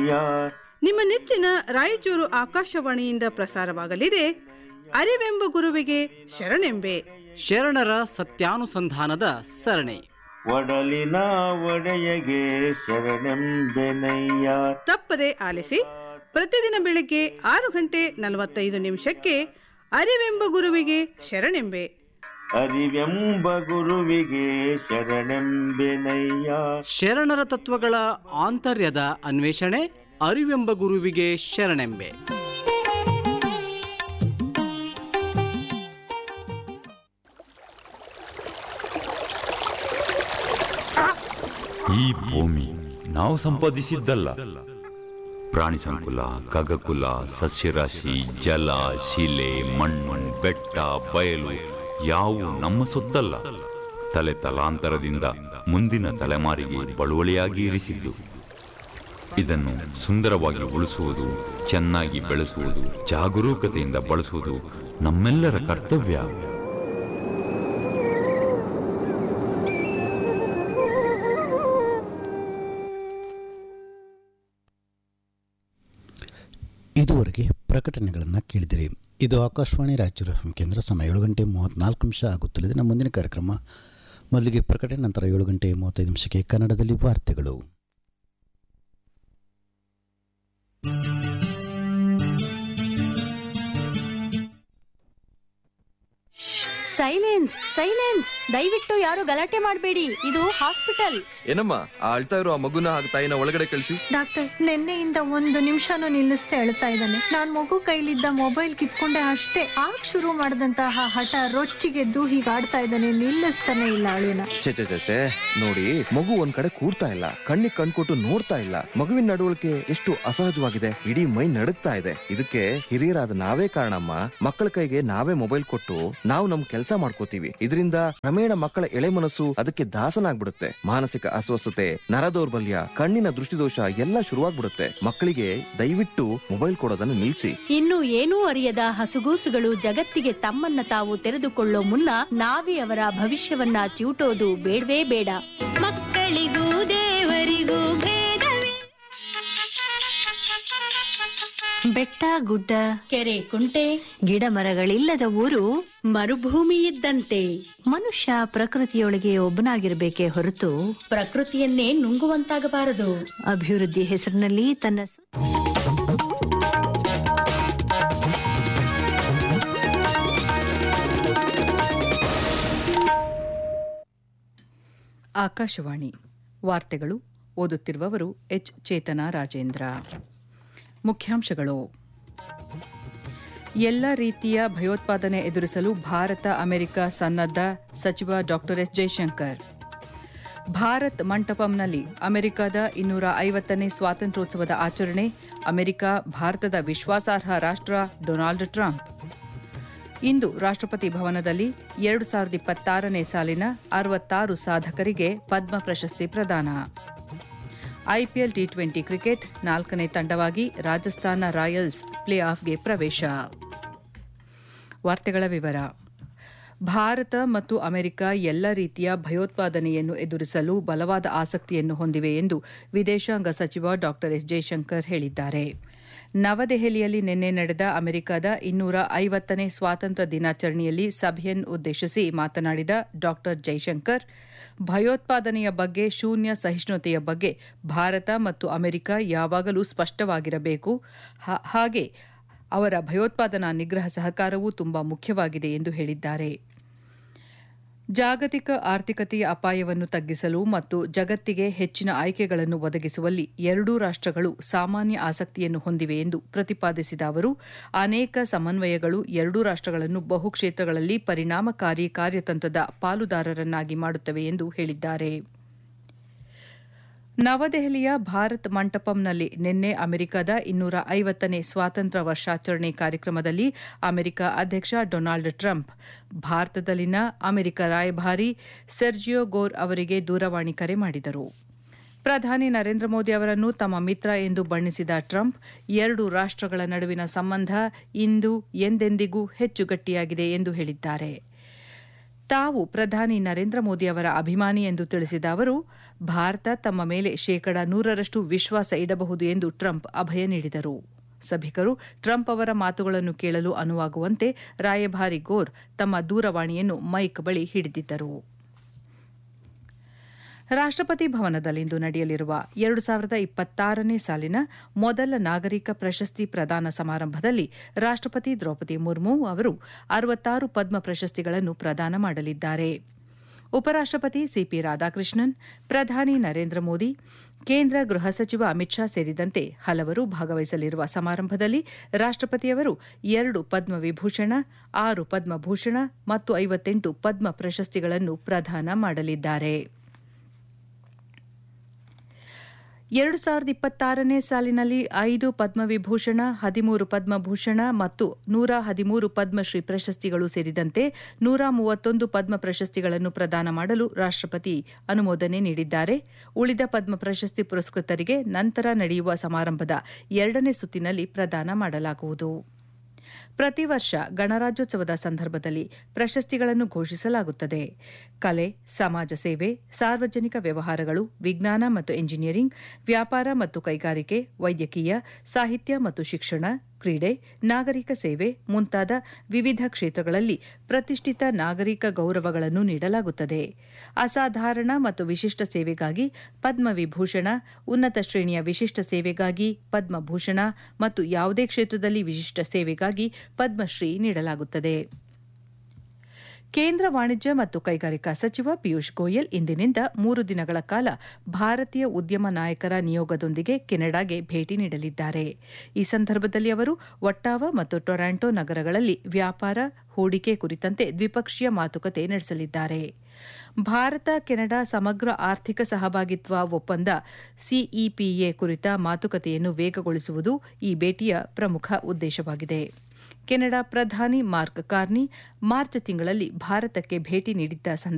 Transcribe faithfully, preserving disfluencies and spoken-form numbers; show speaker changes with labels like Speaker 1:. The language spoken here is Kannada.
Speaker 1: ಬೆನಯ್ಯ.
Speaker 2: ನಿಮ್ಮ ನೆಚ್ಚಿನ ರಾಯಚೂರು ಆಕಾಶವಾಣಿಯಿಂದ ಪ್ರಸಾರವಾಗಲಿದೆ ಅರಿವೆಂಬ ಗುರುವಿಗೆ ಶರಣೆಂಬೆ,
Speaker 3: ಶರಣರ ಸತ್ಯಾನುಸಂಧಾನದ ಸರಣಿ.
Speaker 1: ಒಡಲಿನ ಒಡೆಯಗೆ ಶರಣೆಂಬೆನಯ್ಯ.
Speaker 2: ತಪ್ಪದೆ ಆಲಿಸಿ. ಪ್ರತಿದಿನ ಬೆಳಗ್ಗೆ ಆರು ಗಂಟೆ ನಲವತ್ತೈದು ನಿಮಿಷಕ್ಕೆ ಅರಿವೆಂಬ ಗುರುವಿಗೆ ಶರಣೆಂಬೆ.
Speaker 1: ಅರಿವೆಂಬ ಗುರುವಿಗೆ ಶರಣೆಂಬೆನಯ್ಯ.
Speaker 3: ಶರಣರ ತತ್ವಗಳ ಆಂತರ್ಯದ ಅನ್ವೇಷಣೆ ಅರಿವೆಂಬ ಗುರುವಿಗೆ ಶರಣೆಂಬೆ.
Speaker 4: ಈ ಭೂಮಿ ನಾವು ಸಂಪಾದಿಸಿದ್ದಲ್ಲ. ಪ್ರಾಣಿ ಸಂಕುಲ, ಖಗಕುಲ, ಸಸ್ಯರಾಶಿ, ಜಲ, ಶಿಲೆ, ಮಣ್ಣು, ಬೆಟ್ಟ, ಬಯಲು ಯಾವು ನಮ್ಮ ಸೊತ್ತಲ್ಲ. ತಲೆ ತಲಾಂತರದಿಂದ ಮುಂದಿನ ತಲೆಮಾರಿಗೆ ಬಳುವಳಿಯಾಗಿ ಇರಿಸಿದ್ದು. ಇದನ್ನು ಸುಂದರವಾಗಿ ಉಳಿಸುವುದು, ಚೆನ್ನಾಗಿ ಬೆಳೆಸುವುದು, ಜಾಗರೂಕತೆಯಿಂದ ಬಳಸುವುದು ನಮ್ಮೆಲ್ಲರ ಕರ್ತವ್ಯ.
Speaker 5: ಇದುವರೆಗೆ ಪ್ರಕಟಣೆಗಳನ್ನು ಕೇಳಿದಿರಿ. ಇದು ಆಕಾಶವಾಣಿ ರಾಯಚೂರು ಎಫ್ ಎಂ ಕೇಂದ್ರ. ಸಮಯ ಏಳು ಗಂಟೆ ಮೂವತ್ತ್ನಾಲ್ಕು ನಿಮಿಷ ಆಗುತ್ತಲಿದೆ. ನಮ್ಮ ಮುಂದಿನ ಕಾರ್ಯಕ್ರಮ ಮೊದಲಿಗೆ ಪ್ರಕಟಣೆ, ನಂತರ ಏಳು ಗಂಟೆ ಮೂವತ್ತೈದು ನಿಮಿಷಕ್ಕೆ ಕನ್ನಡದಲ್ಲಿ ವಾರ್ತೆಗಳು.
Speaker 6: ಸೈಲೆನ್ಸ್ ಸೈಲೆನ್ಸ್ ದಯವಿಟ್ಟು ಯಾರು ಗಲಾಟೆ ಮಾಡಬೇಡಿ, ಇದು ಹಾಸ್ಪಿಟಲ್.
Speaker 7: ಏನಮ್ಮ ಆ ಅಳ್ತಾ ಇರೋ ಆ ಮಗುನ ಹಾಗೆ ತಾಯಿನ ಒಳಗಡೆ ಕಳಿಸಿ.
Speaker 8: ಡಾಕ್ಟರ್, ನಿನ್ನೆಯಿಂದ ಒಂದು ನಿಮಿಷನೂ ನಿಲ್ಲಿಸ್ತಾ ಅಳ್ತಾ ಇದ್ದಾನೆ. ನಾನ್ ಮಗು ಕೈಲಿದ್ದ ಮೊಬೈಲ್ ಕಿತ್ಕೊಂಡೆ ಅಷ್ಟೇ. ಆಗ ಶುರು ಮಾಡಿದಂತಹ ಹಠ ರೊಚ್ಚಿಗೆದ್ದು ಹೀಗೆ ಆಡ್ತಾ ಇದ್ದಾನೆ, ನಿಲ್ಲಿಸ್ತಾನೆ ಇಲ್ಲ ಅಳಿನ.
Speaker 7: ಚೆ ಚೆ ಚೆ ನೋಡಿ, ಮಗು ಒಂದ್ ಕಡೆ ಕೂರ್ತಾ ಇಲ್ಲ, ಕಣ್ಣಿಗೆ ಕಣ್ಕೊಟ್ಟು ನೋಡ್ತಾ ಇಲ್ಲ. ಮಗುವಿನ ನಡವಳಿಕೆ ಎಷ್ಟು ಅಸಹಜವಾಗಿದೆ, ಇಡೀ ಮೈ ನಡುಗ್ತಾ ಇದೆ. ಇದಕ್ಕೆ ಹಿರಿಯರಾದ ನಾವೇ ಕಾರಣಮ್ಮ. ಮಕ್ಕಳ ಕೈಗೆ ನಾವೇ ಮೊಬೈಲ್ ಕೊಟ್ಟು ನಾವು ನಮ್ ಕೆಲಸ ಮಾಡ್ಕೋತೀವಿ. ಇದರಿಂದ ಕ್ರಮೇಣ ಮಕ್ಕಳ ಎಳೆ ಮನಸ್ಸು ಅದಕ್ಕೆ ದಾಸನಾಗ್ಬಿಡುತ್ತೆ. ಮಾನಸಿಕ ಅಸ್ವಸ್ಥತೆ, ನರ ದೌರ್ಬಲ್ಯ, ಕಣ್ಣಿನ ದೃಷ್ಟಿದೋಷ ಎಲ್ಲ ಶುರುವಾಗ್ಬಿಡುತ್ತೆ. ಮಕ್ಕಳಿಗೆ ದಯವಿಟ್ಟು ಮೊಬೈಲ್ ಕೊಡೋದನ್ನು ನಿಲ್ಲಿಸಿ.
Speaker 6: ಇನ್ನು ಏನೂ ಅರಿಯದ ಹಸುಗೂಸುಗಳು ಜಗತ್ತಿಗೆ ತಮ್ಮನ್ನ ತಾವು ತೆರೆದುಕೊಳ್ಳೋ ಮುನ್ನ ನಾವೇ ಅವರ ಭವಿಷ್ಯವನ್ನ ಚಿವುಟೋದು ಬೇಡವೇ ಬೇಡ. ಮಕ್ಕಳಿಗೂ ದೇವರಿಗೂ ಭೇದವೇ.
Speaker 8: ಬೆಟ್ಟ ಗುಡ್ಡ,
Speaker 6: ಕೆರೆ ಕುಂಟೆ,
Speaker 8: ಗಿಡ ಮರಗಳಿಲ್ಲದ ಊರು
Speaker 6: ಮರುಭೂಮಿ ಇದ್ದಂತೆ.
Speaker 8: ಮನುಷ್ಯ ಪ್ರಕೃತಿಯೊಳಗೆ ಒಬ್ಬನಾಗಿರ್ಬೇಕೇ ಹೊರತು
Speaker 6: ಪ್ರಕೃತಿಯನ್ನೇ ನುಂಗುವಂತಾಗಬಾರದು.
Speaker 8: ಅಭಿವೃದ್ಧಿ ಹೆಸರಿನಲ್ಲಿ ತನ್ನ
Speaker 9: ಆಕಾಶವಾಣಿ ವಾರ್ತೆಗಳು ಓದುತ್ತಿರುವವರು ಎಚ್ ಚೇತನಾ ರಾಜೇಂದ್ರ. ಮುಖ್ಯಾಂಶಗಳು: ಎಲ್ಲ ರೀತಿಯ ಭಯೋತ್ಪಾದನೆ ಎದುರಿಸಲು ಭಾರತ ಅಮೆರಿಕ ಸನ್ನದ್ಧ, ಸಚಿವ ಡಾಕ್ಟರ್ ಎಸ್ ಜೈಶಂಕರ್. ಭಾರತ್ ಮಂಟಪಂನಲ್ಲಿ ಅಮೆರಿಕದ ಇನ್ನೂರ ಐವತ್ತನೇ ಸ್ವಾತಂತ್ರ್ಯೋತ್ಸವದ ಆಚರಣೆ, ಅಮೆರಿಕ ಭಾರತದ ವಿಶ್ವಾಸಾರ್ಹ ರಾಷ್ಟ್ರ ಡೊನಾಲ್ಡ್ ಟ್ರಂಪ್. ಇಂದು ರಾಷ್ಟ್ರಪತಿ ಭವನದಲ್ಲಿ ಎರಡು ಸಾವಿರದ ಇಪ್ಪತ್ತಾರನೇ ಸಾಲಿನ ಅರವತ್ತಾರು ಸಾಧಕರಿಗೆ ಪದ್ಮ ಪ್ರಶಸ್ತಿ ಪ್ರದಾನ. ಐಪಿಎಲ್ ಟಿ ಟ್ವೆಂಟಿ ಕ್ರಿಕೆಟ್ ನಾಲ್ಕನೇ ತಂಡವಾಗಿ ರಾಜಸ್ಥಾನ ರಾಯಲ್ಸ್ ಪ್ಲೇ ಆಫ್ಗೆ ಪ್ರವೇಶ. ವಾರ್ತೆಗಳ ವಿವರ. ಭಾರತ ಮತ್ತು ಅಮೆರಿಕ ಎಲ್ಲ ರೀತಿಯ ಭಯೋತ್ಪಾದನೆಯನ್ನು ಎದುರಿಸಲು ಬಲವಾದ ಆಸಕ್ತಿಯನ್ನು ಹೊಂದಿವೆ ಎಂದು ವಿದೇಶಾಂಗ ಸಚಿವ ಡಾಕ್ಟರ್ ಎಸ್ ಜೈಶಂಕರ್ ಹೇಳಿದ್ದಾರೆ. ನವದೆಹಲಿಯಲ್ಲಿ ನಿನ್ನೆ ನಡೆದ ಅಮೆರಿಕದ ಇನ್ನೂರ ಐವತ್ತನೇ ಸ್ವಾತಂತ್ರ್ಯ ದಿನಾಚರಣೆಯಲ್ಲಿ ಸಭೆಯನ್ನು ಉದ್ದೇಶಿಸಿ ಮಾತನಾಡಿದ ಡಾಕ್ಟರ್ ಜೈಶಂಕರ್, ಭಯೋತ್ಪಾದನೆಯ ಬಗ್ಗೆ ಶೂನ್ಯ ಸಹಿಷ್ಣುತೆಯ ಬಗ್ಗೆ ಭಾರತ ಮತ್ತು ಅಮೆರಿಕ ಯಾವಾಗಲೂ ಸ್ಪಷ್ಟವಾಗಿರಬೇಕು. ಹಾಗೆ ಅವರ ಭಯೋತ್ಪಾದನಾ ನಿಗ್ರಹ ಸಹಕಾರವೂ ತುಂಬಾ ಮುಖ್ಯವಾಗಿದೆ ಎಂದು ಹೇಳಿದ್ದಾರೆ. ಜಾಗತಿಕ ಆರ್ಥಿಕತೆಯ ಅಪಾಯವನ್ನು ತಗ್ಗಿಸಲು ಮತ್ತು ಜಗತ್ತಿಗೆ ಹೆಚ್ಚಿನ ಆಯ್ಕೆಗಳನ್ನು ಒದಗಿಸುವಲ್ಲಿ ಎರಡೂ ರಾಷ್ಟ್ರಗಳು ಸಾಮಾನ್ಯ ಆಸಕ್ತಿಯನ್ನು ಹೊಂದಿವೆ ಎಂದು ಪ್ರತಿಪಾದಿಸಿದ ಅವರು, ಅನೇಕ ಸಮನ್ವಯಗಳು ಎರಡೂ ರಾಷ್ಟ್ರಗಳನ್ನು ಬಹುಕ್ಷೇತ್ರಗಳಲ್ಲಿ ಪರಿಣಾಮಕಾರಿ ಕಾರ್ಯತಂತ್ರದ ಪಾಲುದಾರರನ್ನಾಗಿ ಮಾಡುತ್ತವೆ ಎಂದು ಹೇಳಿದ್ದಾರೆ. ನವದೆಹಲಿಯ ಭಾರತ್ ಮಂಟಪಂನಲ್ಲಿ ನಿನ್ನೆ ಅಮೆರಿಕದ ಇನ್ನೂರ ಐವತ್ತನೇ ಸ್ವಾತಂತ್ರ್ಯ ವರ್ಷಾಚರಣೆ ಕಾರ್ಯಕ್ರಮದಲ್ಲಿ ಅಮೆರಿಕ ಅಧ್ಯಕ್ಷ ಡೊನಾಲ್ಡ್ ಟ್ರಂಪ್ ಭಾರತದಲ್ಲಿನ ಅಮೆರಿಕ ರಾಯಭಾರಿ ಸೆರ್ಜಿಯೋ ಗೋರ್ ಅವರಿಗೆ ದೂರವಾಣಿ ಕರೆ ಮಾಡಿದರು. ಪ್ರಧಾನಿ ನರೇಂದ್ರ ಮೋದಿ ಅವರನ್ನು ತಮ್ಮ ಮಿತ್ರ ಎಂದು ಬಣ್ಣಿಸಿದ ಟ್ರಂಪ್, ಎರಡು ರಾಷ್ಟ್ರಗಳ ನಡುವಿನ ಸಂಬಂಧ ಇಂದು ಎಂದೆಂದಿಗೂ ಹೆಚ್ಚು ಗಟ್ಟಿಯಾಗಿದೆ ಎಂದು ಹೇಳಿದ್ದಾರೆ. ತಾವು ಪ್ರಧಾನಿ ನರೇಂದ್ರ ಮೋದಿ ಅವರ ಅಭಿಮಾನಿ ಎಂದು ತಿಳಿಸಿದ ಅವರು ಭಾರತ ತಮ್ಮ ಮೇಲೆ ಶೇಕಡಾ ನೂರರಷ್ಟು ವಿಶ್ವಾಸ ಇಡಬಹುದು ಎಂದು ಟ್ರಂಪ್ ಅಭಯ ನೀಡಿದರು. ಸಭಿಕರು ಟ್ರಂಪ್ ಅವರ ಮಾತುಗಳನ್ನು ಕೇಳಲು ಅನುವಾಗುವಂತೆ ರಾಯಭಾರಿ ಗೋರ್ ತಮ್ಮ ದೂರವಾಣಿಯನ್ನು ಮೈಕ್ ಬಳಿ ಹಿಡಿದಿದ್ದರು. ರಾಷ್ಟ್ರಪತಿ ಭವನದಲ್ಲಿಂದು ನಡೆಯಲಿರುವ ಎರಡು ಸಾವಿರದ ಇಪ್ಪತ್ತಾರನೇ ಸಾಲಿನ ಮೊದಲ ನಾಗರಿಕ ಪ್ರಶಸ್ತಿ ಪ್ರದಾನ ಸಮಾರಂಭದಲ್ಲಿ ರಾಷ್ಟ್ರಪತಿ ದ್ರೌಪದಿ ಮುರ್ಮು ಅವರು ಅರವತ್ತಾರು ಪದ್ಮ ಪ್ರಶಸ್ತಿಗಳನ್ನು ಪ್ರದಾನ ಮಾಡಲಿದ್ದಾರೆ. ಉಪರಾಷ್ಟ್ರಪತಿ ಸಿಪಿ ರಾಧಾಕೃಷ್ಣನ್, ಪ್ರಧಾನಿ ನರೇಂದ್ರ ಮೋದಿ, ಕೇಂದ್ರ ಗೃಹ ಸಚಿವ ಅಮಿತ್ ಶಾ ಸೇರಿದಂತೆ ಹಲವರು ಭಾಗವಹಿಸಲಿರುವ ಸಮಾರಂಭದಲ್ಲಿ ರಾಷ್ಟ್ರಪತಿಯವರು ಎರಡು ಪದ್ಮವಿಭೂಷಣ, ಆರು ಪದ್ಮಭೂಷಣ ಮತ್ತು ಐವತ್ತೆಂಟು ಪದ್ಮ ಪ್ರಶಸ್ತಿಗಳನ್ನು ಪ್ರದಾನ ಮಾಡಲಿದ್ದಾರೆ. ಎರಡು ಸಾವಿರದ ಇಪ್ಪತ್ತಾರನೇ ಸಾಲಿನಲ್ಲಿ ಐದು ಪದ್ಮವಿಭೂಷಣ, ಹದಿಮೂರು ಪದ್ಮಭೂಷಣ ಮತ್ತು ನೂರ ಹದಿಮೂರು ಪದ್ಮಶ್ರೀ ಪ್ರಶಸ್ತಿಗಳು ಸೇರಿದಂತೆ ನೂರ ಮೂವತ್ತೊಂದು ಪದ್ಮ ಪ್ರಶಸ್ತಿಗಳನ್ನು ಪ್ರದಾನ ಮಾಡಲು ರಾಷ್ಟ್ರಪತಿ ಅನುಮೋದನೆ ನೀಡಿದ್ದಾರೆ. ಉಳಿದ ಪದ್ಮ ಪ್ರಶಸ್ತಿ ಪುರಸ್ಕೃತರಿಗೆ ನಂತರ ನಡೆಯುವ ಸಮಾರಂಭದ ಎರಡನೇ ಸುತ್ತಿನಲ್ಲಿ ಪ್ರದಾನ ಮಾಡಲಾಗುವುದು. ಪ್ರತಿ ವರ್ಷ ಗಣರಾಜ್ಯೋತ್ಸವದ ಸಂದರ್ಭದಲ್ಲಿ ಪ್ರಶಸ್ತಿಗಳನ್ನು ಘೋಷಿಸಲಾಗುತ್ತದೆ. ಕಲೆ, ಸಮಾಜ ಸೇವೆ, ಸಾರ್ವಜನಿಕ ವ್ಯವಹಾರಗಳು, ವಿಜ್ಞಾನ ಮತ್ತು ಎಂಜಿನಿಯರಿಂಗ್, ವ್ಯಾಪಾರ ಮತ್ತು ಕೈಗಾರಿಕೆ, ವೈದ್ಯಕೀಯ, ಸಾಹಿತ್ಯ ಮತ್ತು ಶಿಕ್ಷಣ, ಕ್ರೀಡೆ, ನಾಗರಿಕ ಸೇವೆ ಮುಂತಾದ ವಿವಿಧ ಕ್ಷೇತ್ರಗಳಲ್ಲಿ ಪ್ರತಿಷ್ಠಿತ ನಾಗರಿಕ ಗೌರವಗಳನ್ನು ನೀಡಲಾಗುತ್ತದೆ. ಅಸಾಧಾರಣ ಮತ್ತು ವಿಶಿಷ್ಟ ಸೇವೆಗಾಗಿ ಪದ್ಮವಿಭೂಷಣ, ಉನ್ನತ ಶ್ರೇಣಿಯ ವಿಶಿಷ್ಟ ಸೇವೆಗಾಗಿ ಪದ್ಮಭೂಷಣ ಮತ್ತು ಯಾವುದೇ ಕ್ಷೇತ್ರದಲ್ಲಿ ವಿಶಿಷ್ಟ ಸೇವೆಗಾಗಿ ಪದ್ಮಶ್ರೀ ನೀಡಲಾಗುತ್ತದೆ. ಕೇಂದ್ರ ವಾಣಿಜ್ಯ ಮತ್ತು ಕೈಗಾರಿಕಾ ಸಚಿವ ಪಿಯೂಷ್ ಗೋಯಲ್ ಇಂದಿನಿಂದ ಮೂರು ದಿನಗಳ ಕಾಲ ಭಾರತೀಯ ಉದ್ಯಮ ನಾಯಕರ ನಿಯೋಗದೊಂದಿಗೆ ಕೆನಡಾಗೆ ಭೇಟಿ ನೀಡಲಿದ್ದಾರೆ. ಈ ಸಂದರ್ಭದಲ್ಲಿ ಅವರು ಒಟ್ಟಾವಾ ಮತ್ತು ಟೊರಾಂಟೊ ನಗರಗಳಲ್ಲಿ ವ್ಯಾಪಾರ, ಹೂಡಿಕೆ ಕುರಿತಂತೆ ದ್ವಿಪಕ್ಷೀಯ ಮಾತುಕತೆ ನಡೆಸಲಿದ್ದಾರೆ. ಭಾರತ ಕೆನಡಾ ಸಮಗ್ರ ಆರ್ಥಿಕ ಸಹಭಾಗಿತ್ವ ಒಪ್ಪಂದ ಸಿಇಪಿಎ ಕುರಿತ ಮಾತುಕತೆಯನ್ನು ವೇಗಗೊಳಿಸುವುದು ಈ ಭೇಟಿಯ ಪ್ರಮುಖ ಉದ್ದೇಶವಾಗಿದೆ. ಕೆನಡಾ ಪ್ರಧಾನಿ ಮಾರ್ಕ್ ಕಾರ್ನಿ ಮಾರ್ಚ್ ತಿಂಗಳಲ್ಲಿ ಭಾರತಕ್ಕೆ ಭೇಟಿ ನೀಡಿದ್ದ